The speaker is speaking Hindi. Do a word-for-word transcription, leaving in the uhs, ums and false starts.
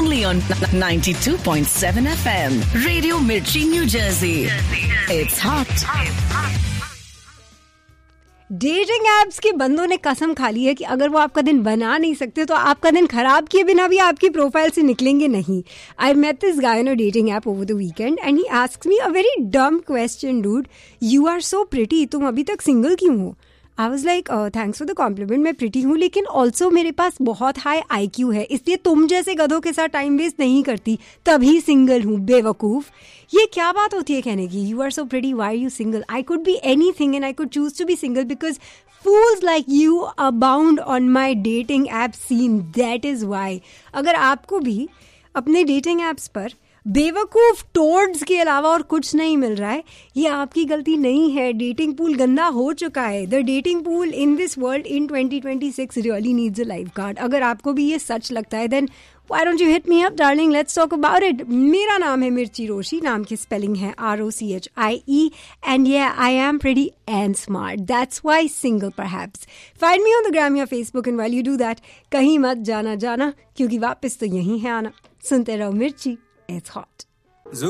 only on ninety-two point seven F M. Radio Mirchi, New Jersey. It's hot. Dating apps के बंदों ने कसम खा ली है कि अगर वो आपका दिन बना नहीं सकते तो आपका दिन खराब किए बिना भी आपकी प्रोफाइल से निकलेंगे नहीं. I met this guy on a dating app over the weekend and he asks me a very डम question. Dude, you are so pretty, तुम अभी तक सिंगल क्यों हो? I was like thanks for the complement, मैं प्रिटी हूँ लेकिन ऑल्सो मेरे पास बहुत हाई आई क्यू है, इसलिए तुम जैसे गधों के साथ टाइम वेस्ट नहीं करती, तभी सिंगल हूँ. बेवकूफ़, ये क्या बात होती है कहने की? You are so pretty, Y are you single? I could be any thing and I could choose to be single because fools like you abound on my dating app scene. That is why. अगर आपको भी अपने dating apps पर बेवकूफ टोड्स के अलावा और कुछ नहीं मिल रहा है, ये आपकी गलती नहीं है. डेटिंग पूल गंदा हो चुका है. The dating pool in this world in twenty twenty-six really needs a life guard. अगर आपको भी ये सच लगता है then why don't you hit me up, darling? Let's talk about it. मेरा नाम है मिर्ची रोशी, नाम की स्पेलिंग है R O C H I E, and yeah, I am pretty and smart. That's why single perhaps. Find me on the gram या Facebook, and while you do that, कहीं मत जाना जाना, क्योंकि वापस तो यहीं है आना. सुनते रहो मिर्ची, it's hot.